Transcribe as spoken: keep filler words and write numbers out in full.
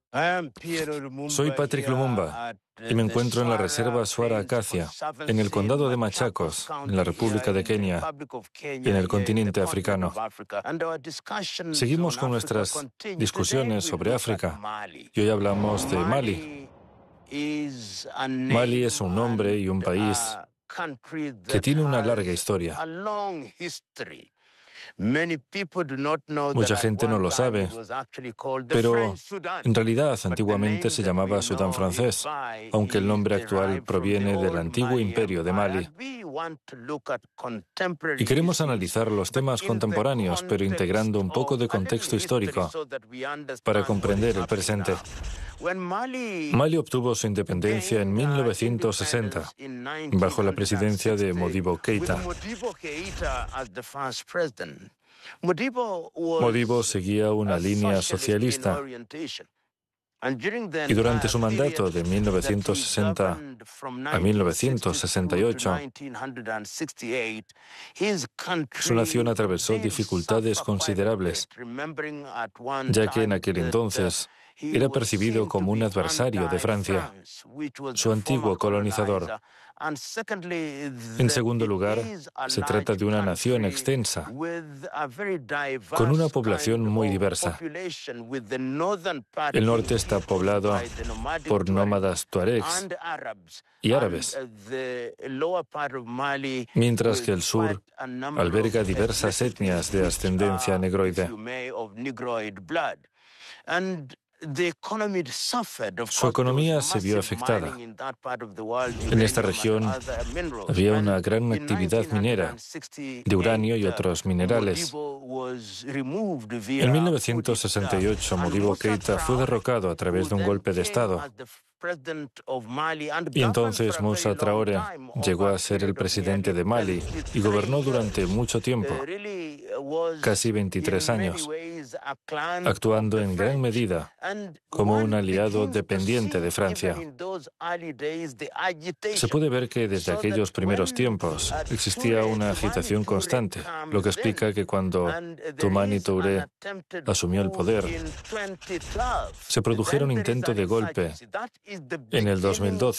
Soy Patrick Lumumba y me encuentro en la reserva Swara Acacia, en el condado de Machakos, en la República de Kenia y en el continente africano. Seguimos con nuestras discusiones sobre África y hoy hablamos de Mali. Mali es un nombre y un país que tiene una larga historia. Mucha gente no lo sabe, pero en realidad antiguamente se llamaba Sudán francés, aunque el nombre actual proviene del antiguo imperio de Mali. Y queremos analizar los temas contemporáneos, pero integrando un poco de contexto histórico para comprender el presente. Mali obtuvo su independencia en mil novecientos sesenta, bajo la presidencia de Modibo Keïta. Modibo seguía una línea socialista y durante su mandato de mil novecientos sesenta a mil novecientos sesenta y ocho, su nación atravesó dificultades considerables, ya que en aquel entonces era percibido como un adversario de Francia, su antiguo colonizador. En segundo lugar, se trata de una nación extensa, con una población muy diversa. El norte está poblado por nómadas tuaregs y árabes, mientras que el sur alberga diversas etnias de ascendencia negroide. Su economía se vio afectada. En esta región había una gran actividad minera de uranio y otros minerales. En mil novecientos sesenta y ocho, Modibo Keïta fue derrocado a través de un golpe de Estado. Y entonces Moussa Traoré llegó a ser el presidente de Mali y gobernó durante mucho tiempo, casi veintitrés años, actuando en gran medida como un aliado dependiente de Francia. Se puede ver que desde aquellos primeros tiempos existía una agitación constante, lo que explica que cuando Toumani Touré asumió el poder, se produjera un intento de golpe en el dos mil doce.